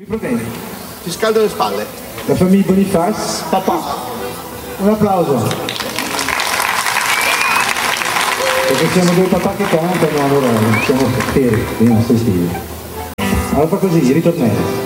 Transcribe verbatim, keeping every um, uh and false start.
problemi. Ti scaldo le spalle. La famiglia Boniface. Papà. Un applauso. Perché siamo due papà che cantano, allora siamo fieri dei nostri stili. Allora fa così, ritornello.